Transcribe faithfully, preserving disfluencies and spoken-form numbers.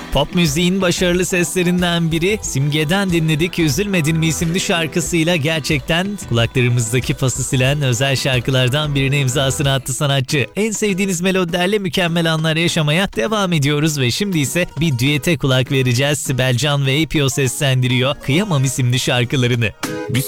Pop müziğin başarılı seslerinden biri, Simge'den dinledik Üzülmedin mi isimli şarkısıyla gerçekten kulaklarımızdaki pası silen özel şarkılardan birine imzasını attı sanatçı. En sevdiğiniz melodilerle mükemmel anlar yaşamaya devam ediyoruz ve şimdi ise bir düete kulak vereceğiz. Sibel Can ve A P O seslendiriyor Kıyamam isimli şarkılarını. Bir